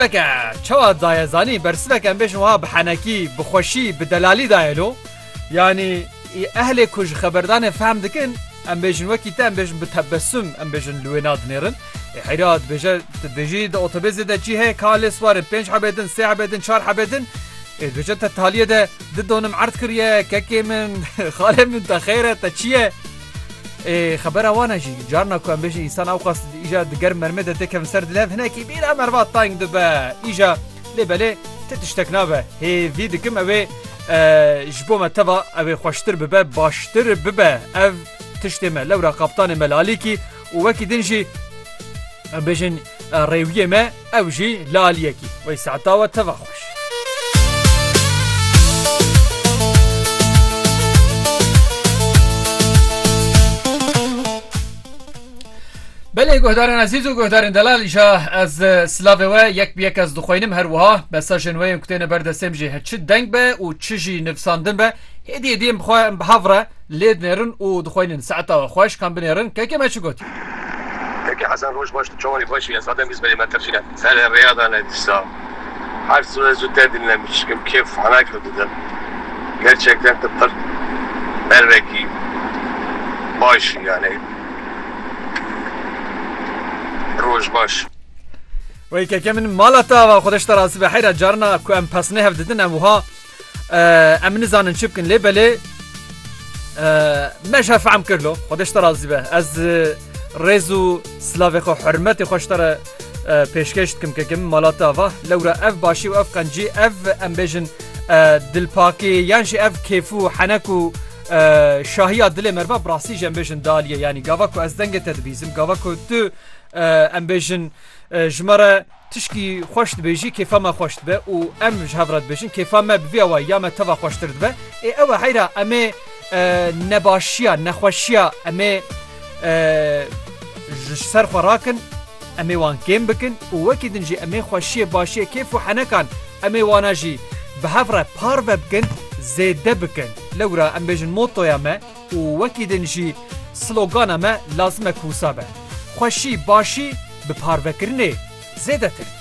çawa dayezanî bersivek em bêjin wiha bi henekî, bi xweşî, bi delalî dayelo. Yani ehlê ku ji xeberdanê fehm dikin em bêjin wekî te em bêjin bi tebessüm em bêjin li wê nadinêrin. Heyra dibêjî di otobêsê de çî heye ka lê swarin 5 hebê din, 3 hebê din, 4 hebê din. Dibêje te taliyê de didonim erd kiriye, kekê min, xalê min te xêr e, te çi ye? Xebera wan e jî carna ku em bêjin însan ew qas îja diger mermê de têkevin ser dilev hinekî bîra merva tang dibe. Îja lêbelê te tiştek nabe. Hêvî dikim ew ê ji bo me teva ew ê xweştir bibe, baştir bibe. Ev tiştê me lewra kaptanê me lalîkî û wekî din jî em bêjin rêwiyê me ew jî laliyekî. Wey saeta we teva xweş. Belê guhdarên ezîz û guhdarên delal îja ez silavê we yek bi yek ez dixwînim her wiha mesajên wê ku têne berdestêm jî çi deng be û çi jî nivsandin be hêdî hêdiyên bi hav re lê dinêrin û dixwînin saeta we xweş kan binêrin kekê me çi gotî? Kekê Hesan roj baş çawanî başî ez adem biz belê me terşîne serê rêya ne dîsa her sözü te dinlemişkim keyf hana kırdım gerçekten de pır mervekî baş yani روج باش وی که من مالتا و خودش تراسی به حیرت جارنا که ام پسنه هف دیدن اموها ام نزانن چی بکن لیبلی مش هفعم کرلو خودش تراسی به از ریزو سلاوی خو حرمتی خوش تر پیشکشت کم که من مالتا و لورا اف باشی و اف قنجی اف ام بیجن دل پاکی یعنی اف کیفو حنکو شاهی دل مربا براسی جنب بیجن دالیه یعنی گاوا کو از دنگ تدبیزم گاوا کو تو ام بیجن جمره تشکی خوش دبیجی کیفا ما خوش دبه و ام جهورت بیجن کیفا ما بویا یا ما توا خوش تر دبه او حیرا امی نباشیا نخوشیا امی سر خوراکن امی وان کم بکن و وکی دنجی امی خوشی باشی کیف و حنکان امی واناجی به هفره پار بکن زیده بکن لورا ام بیجن موتویا ما و وکی دنجی سلوگانا ما لازمه کوسا به خوشی باشی به پار بکرنه زیده تر